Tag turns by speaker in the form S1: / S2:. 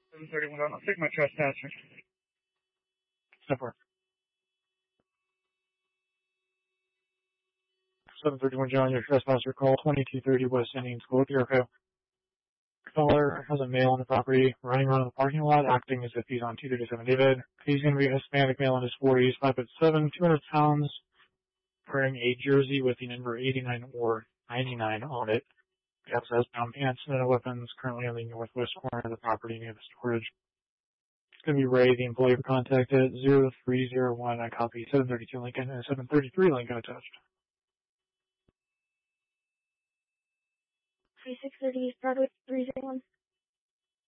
S1: 731 John, I'll take my trespasser. Step 4. 731 John, your trespasser call, 2230 West Indian School, Jericho. Caller has a male on the property, running around the parking lot, acting as if he's on 237 David. He's going to be a Hispanic male in his 40s, 5'7", 200 pounds, wearing a jersey with the number 89 or 99 on it. He also has brown pants and no weapons, currently on the northwest corner of the property near the storage. It's going to be Ray, the employee of contact at 0301. I copy 732 Lincoln and 733 Lincoln attached.
S2: 3630 East Broadway, 301.